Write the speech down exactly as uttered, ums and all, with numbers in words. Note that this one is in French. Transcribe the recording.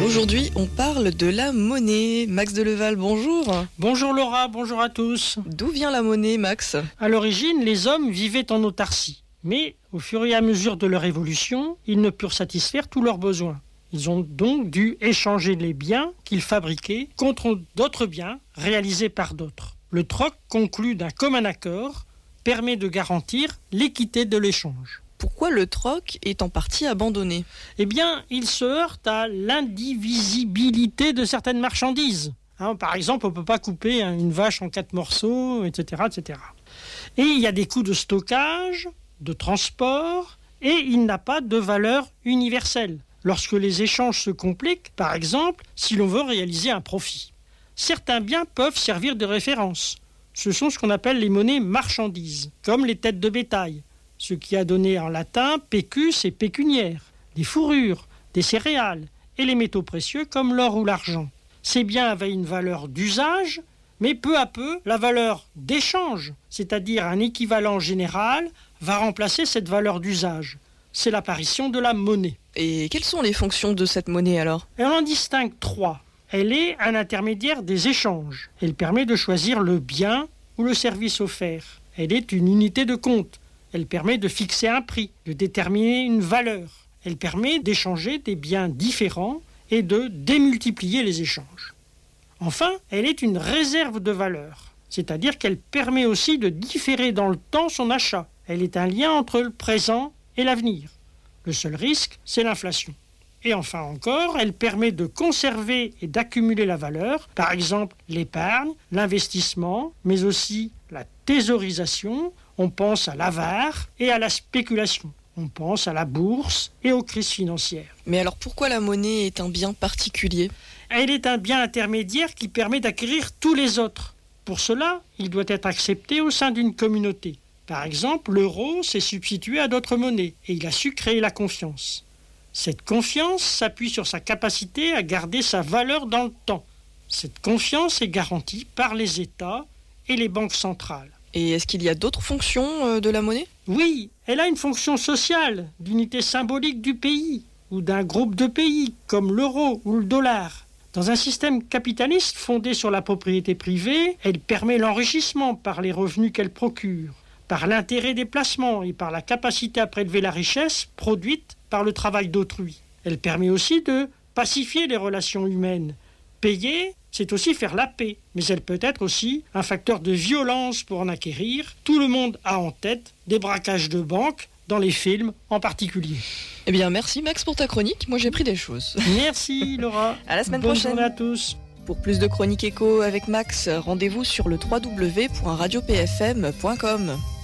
Aujourd'hui, on parle de la monnaie. Max Deleval, bonjour. Bonjour Laura, bonjour à tous. D'où vient la monnaie, Max ? À l'origine, les hommes vivaient en autarcie. Mais au fur et à mesure de leur évolution, ils ne purent satisfaire tous leurs besoins. Ils ont donc dû échanger les biens qu'ils fabriquaient contre d'autres biens réalisés par d'autres. Le troc, conclu d'un commun accord, permet de garantir l'équité de l'échange. Pourquoi le troc est en partie abandonné ? Eh bien, il se heurte à l'indivisibilité de certaines marchandises. Hein, par exemple, on ne peut pas couper une vache en quatre morceaux, et cetera, et cetera. Et il y a des coûts de stockage, de transport, et il n'a pas de valeur universelle. Lorsque les échanges se compliquent, par exemple, si l'on veut réaliser un profit. Certains biens peuvent servir de référence. Ce sont ce qu'on appelle les monnaies marchandises, comme les têtes de bétail, ce qui a donné en latin pécus et pécuniaire, des fourrures, des céréales et les métaux précieux comme l'or ou l'argent. Ces biens avaient une valeur d'usage, mais peu à peu, la valeur d'échange, c'est-à-dire un équivalent général, va remplacer cette valeur d'usage. C'est l'apparition de la monnaie. Et quelles sont les fonctions de cette monnaie alors ? Elle en distingue trois. Elle est un intermédiaire des échanges. Elle permet de choisir le bien ou le service offert. Elle est une unité de compte. Elle permet de fixer un prix, de déterminer une valeur. Elle permet d'échanger des biens différents et de démultiplier les échanges. Enfin, elle est une réserve de valeur, c'est-à-dire qu'elle permet aussi de différer dans le temps son achat. Elle est un lien entre le présent et l'avenir. Le seul risque, c'est l'inflation. Et enfin encore, elle permet de conserver et d'accumuler la valeur, par exemple l'épargne, l'investissement, mais aussi la thésaurisation. On pense à l'avare et à la spéculation. On pense à la bourse et aux crises financières. Mais alors pourquoi la monnaie est un bien particulier ? Elle est un bien intermédiaire qui permet d'acquérir tous les autres. Pour cela, il doit être accepté au sein d'une communauté. Par exemple, l'euro s'est substitué à d'autres monnaies et il a su créer la confiance. Cette confiance s'appuie sur sa capacité à garder sa valeur dans le temps. Cette confiance est garantie par les États et les banques centrales. Et est-ce qu'il y a d'autres fonctions de la monnaie ? Oui, elle a une fonction sociale, d'unité symbolique du pays ou d'un groupe de pays comme l'euro ou le dollar. Dans un système capitaliste fondé sur la propriété privée, elle permet l'enrichissement par les revenus qu'elle procure, par l'intérêt des placements et par la capacité à prélever la richesse produite par le travail d'autrui. Elle permet aussi de pacifier les relations humaines. Payer, c'est aussi faire la paix, mais elle peut être aussi un facteur de violence pour en acquérir. Tout le monde a en tête des braquages de banques, dans les films en particulier. Eh bien, merci Max pour ta chronique. Moi, j'ai pris des choses. Merci Laura. À la semaine Bonne prochaine. Bonne journée à tous. Pour plus de chroniques éco avec Max, rendez-vous sur le w w w point radio p f m point com.